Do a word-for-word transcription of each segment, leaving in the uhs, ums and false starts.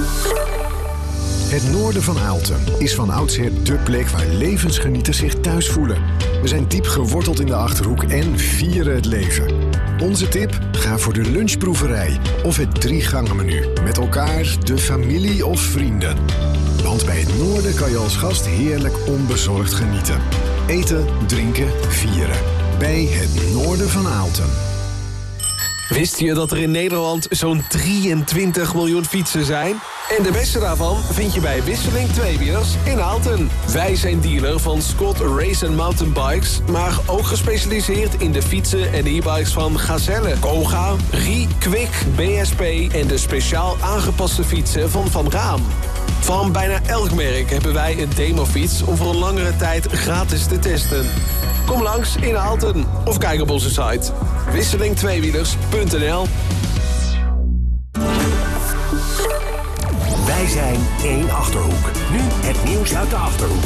Het noorden van Aalten is van oudsher dé plek waar levensgenieters zich thuis voelen. We zijn diep geworteld in de Achterhoek en vieren het leven. Onze tip? Ga voor de lunchproeverij of het drie-gangen-menu. Met elkaar, de familie of vrienden. Want bij het noorden kan je als gast heerlijk onbezorgd genieten. Eten, drinken, vieren. Bij het noorden van Aalten. Wist je dat er in Nederland zo'n drieëntwintig miljoen fietsen zijn? En de beste daarvan vind je bij Wisseling Tweewielers in Aalten. Wij zijn dealer van Scott Race and Mountain Bikes, maar ook gespecialiseerd in de fietsen en e-bikes van Gazelle, Koga, Rie, Kwik, B S P en de speciaal aangepaste fietsen van Van Raam. Van bijna elk merk hebben wij een demofiets om voor een langere tijd gratis te testen. Kom langs in Aalten of kijk op onze site wisseling tweewielers punt n l. Wij zijn één Achterhoek. Nu het nieuws uit de Achterhoek.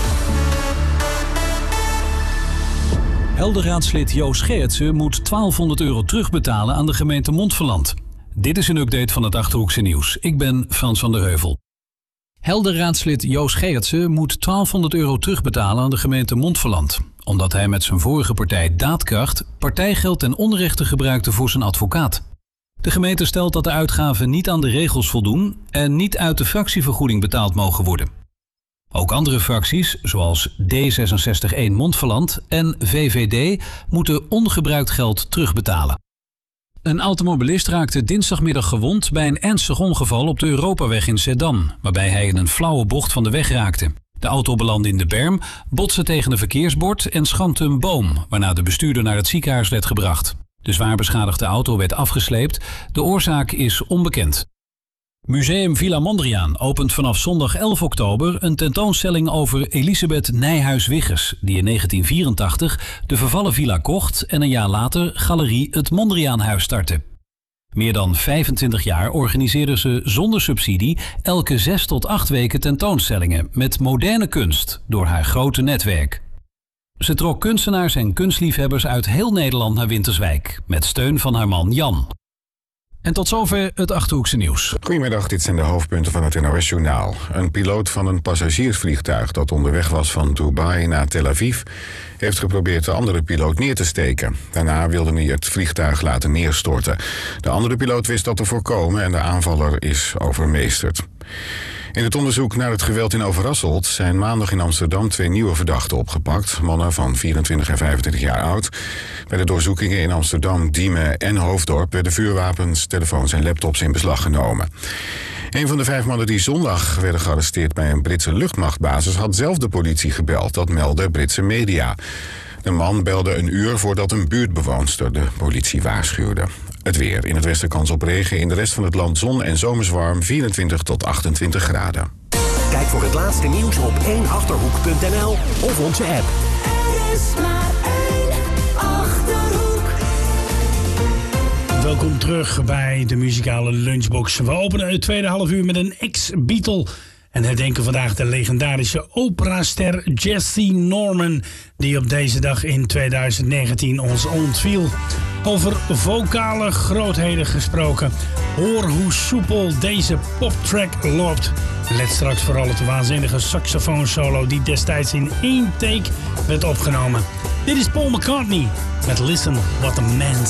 Helder-raadslid Joost Gerritsen moet twaalfhonderd euro terugbetalen aan de gemeente Montferland. Dit is een update van het Achterhoekse nieuws. Ik ben Frans van der Heuvel. Helder-raadslid Joost Gerritsen moet twaalfhonderd euro terugbetalen aan de gemeente Montferland, omdat hij met zijn vorige partij Daadkracht partijgeld ten onrechte gebruikte voor zijn advocaat. De gemeente stelt dat de uitgaven niet aan de regels voldoen en niet uit de fractievergoeding betaald mogen worden. Ook andere fracties, zoals D zesenzestig één Montferland en V V D, moeten ongebruikt geld terugbetalen. Een automobilist raakte dinsdagmiddag gewond bij een ernstig ongeval op de Europaweg in Zeddam, waarbij hij in een flauwe bocht van de weg raakte. De auto belandde in de berm, botste tegen een verkeersbord en schampte een boom, waarna de bestuurder naar het ziekenhuis werd gebracht. De zwaar beschadigde auto werd afgesleept. De oorzaak is onbekend. Museum Villa Mondriaan opent vanaf zondag elf oktober een tentoonstelling over Elisabeth Nijhuis-Wiggers, die in negentien vierentachtig de vervallen villa kocht en een jaar later galerie het Mondriaanhuis startte. Meer dan vijfentwintig jaar organiseerde ze zonder subsidie elke zes tot acht weken tentoonstellingen met moderne kunst door haar grote netwerk. Ze trok kunstenaars en kunstliefhebbers uit heel Nederland naar Winterswijk, met steun van haar man Jan. En tot zover het Achterhoekse nieuws. Goedemiddag, dit zijn de hoofdpunten van het N O S-journaal. Een piloot van een passagiersvliegtuig dat onderweg was van Dubai naar Tel Aviv heeft geprobeerd de andere piloot neer te steken. Daarna wilde hij het vliegtuig laten neerstorten. De andere piloot wist dat te voorkomen en de aanvaller is overmeesterd. In het onderzoek naar het geweld in Overasselt zijn maandag in Amsterdam twee nieuwe verdachten opgepakt. Mannen van vierentwintig en vijfentwintig jaar oud. Bij de doorzoekingen in Amsterdam, Diemen en Hoofddorp werden vuurwapens, telefoons en laptops in beslag genomen. Een van de vijf mannen die zondag werden gearresteerd bij een Britse luchtmachtbasis had zelf de politie gebeld. Dat meldde Britse media. De man belde een uur voordat een buurtbewoonster de politie waarschuwde. Het weer. In het westen kans op regen. In de rest van het land zon en zomerswarm vierentwintig tot achtentwintig graden. Kijk voor het laatste nieuws op één achterhoek punt n l of onze app. Er is maar één Achterhoek. Welkom terug bij de muzikale Lunchbox. We openen het tweede half uur met een ex-Beatle. En herdenken vandaag de legendarische operaster Jessye Norman, die op deze dag in tweeduizend negentien ons ontviel. Over vocale grootheden gesproken. Hoor hoe soepel deze poptrack loopt. Let straks vooral op de waanzinnige saxofoonsolo die destijds in één take werd opgenomen. Dit is Paul McCartney met Listen What the Man